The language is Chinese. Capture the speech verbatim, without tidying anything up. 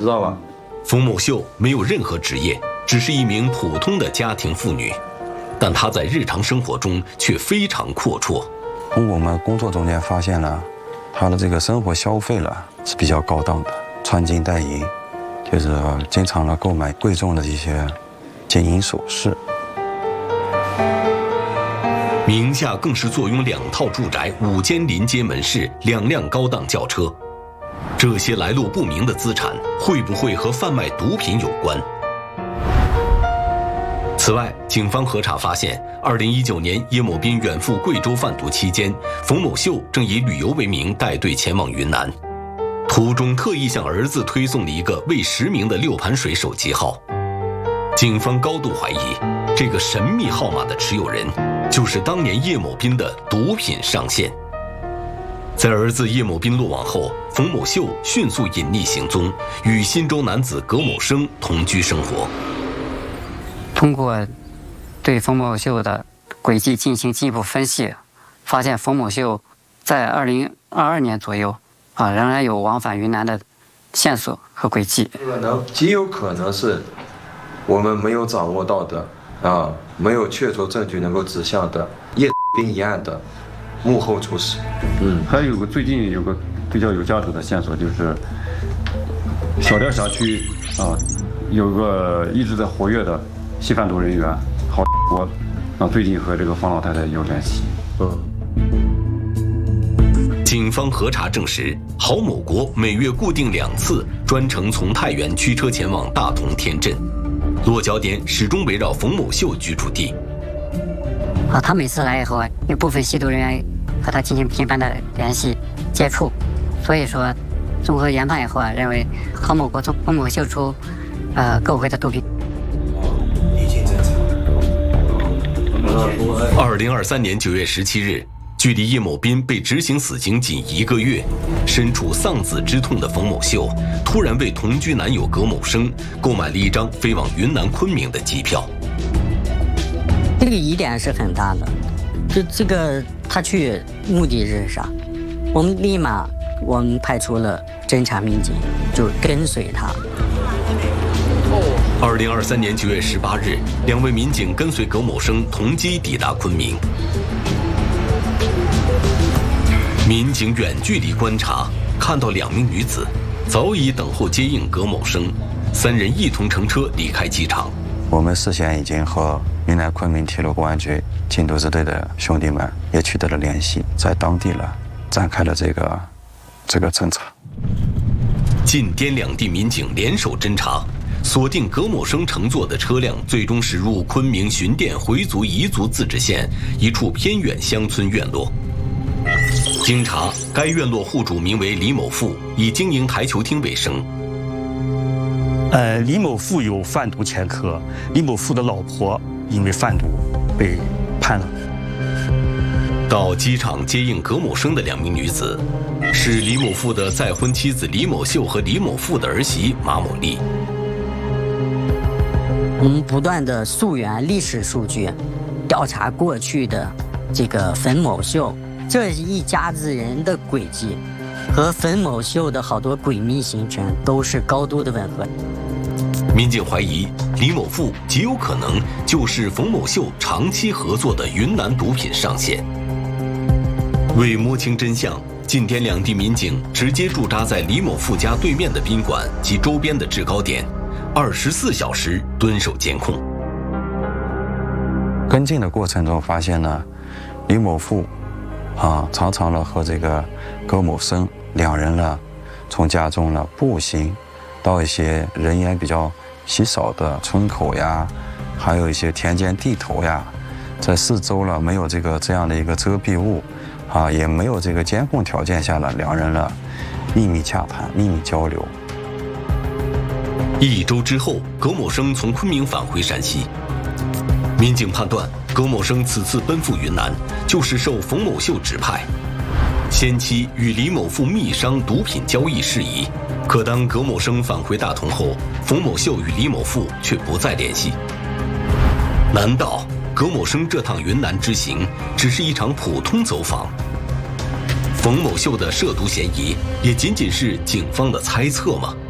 知道吧？ 冯某秀没有任何职业，只是一名普通的家庭妇女，但她在日常生活中却非常阔绰。 从我们工作中间发现了，她的这个生活消费了是比较高档的，穿金戴银，就是经常的购买贵重的一些金银首饰。 名下更是坐拥两套住宅、五间临街门市、两辆高档轿车。这些来路不明的资产，会不会和贩卖毒品有关？此外，警方核查发现，二零一九年叶某斌远赴贵州贩毒期间，冯某秀正以旅游为名带队前往云南，途中特意向儿子推送了一个未实名的六盘水手机号。警方高度怀疑，这个神秘号码的持有人就是当年叶某斌的毒品上线。在儿子叶某斌落网后，冯某秀迅速隐匿行踪，与忻州男子葛某生同居生活。 通过对冯某秀的轨迹进行进一步分析，发现冯某秀在二零二二年左右啊，仍然有往返云南的线索和轨迹。 可能极有可能是我们没有掌握到的啊，没有确凿证据能够指向的叶斌一案的幕后主使。 嗯，还有个最近有个比较有价值的线索，就是小店辖区啊，有个一直在活跃的吸贩毒人员郝国，啊，最近和这个方老太太有联系。 嗯。 警方核查证实，郝某国每月固定两次专程从太原驱车前往大同天镇，落脚点始终围绕冯某秀居住地。 啊，他每次来以后啊，有部分吸毒人员和他进行频繁的联系接触，所以说，综合研判以后啊，认为郝某国从冯某秀处，呃，购回的毒品。 二零二三年九月十七日。距离叶某斌被执行死刑仅一个月，身处丧子之痛的冯某秀突然为同居男友葛某生购买了一张飞往云南昆明的机票。 这个疑点是很大的，就这个他去目的是啥？我们立马我们派出了侦查民警，就跟随他。 二零二三年九月十八日，两位民警跟随葛某生同机抵达昆明。民警远距离观察，看到两名女子早已等候接应葛某生，三人一同乘车离开机场。 我们事先已经和云南昆明铁路公安局禁毒支队的兄弟们也取得了联系，在当地了展开了这个这个侦查。 晋滇两地民警联手侦查，锁定葛某生乘坐的车辆，最终驶入昆明巡甸回族彝族自治县一处偏远乡村院落。经查，该院落户主名为李某富，以经营台球厅为生。 呃，李某富有贩毒前科，李某富的老婆因为贩毒被判了。 到机场接应葛某生的两名女子，是李某富的再婚妻子李某秀和李某富的儿媳马某丽。 我们不断的溯源历史数据，调查过去的这个冯某秀这一家子人的轨迹，和冯某秀的好多诡秘行程都是高度的吻合。 民警怀疑李某富极有可能就是冯某秀长期合作的云南毒品上线。为摸清真相，晋滇两地民警直接驻扎在李某富家对面的宾馆及周边的制高点，二十四小时蹲守监控。 跟进的过程中发现呢，李某富啊，常常呢和这个葛某生两人呢，从家中呢步行到一些人烟比较稀少的村口呀，还有一些田间地头呀，在四周呢没有这个这样的一个遮蔽物，啊，也没有这个监控条件下呢，两人呢秘密洽谈、秘密交流。 一周之后，葛某生从昆明返回山西。民警判断，葛某生此次奔赴云南，就是受冯某秀指派，先期与李某富密商毒品交易事宜。可当葛某生返回大同后，冯某秀与李某富却不再联系。难道葛某生这趟云南之行只是一场普通走访？冯某秀的涉毒嫌疑也仅仅是警方的猜测吗？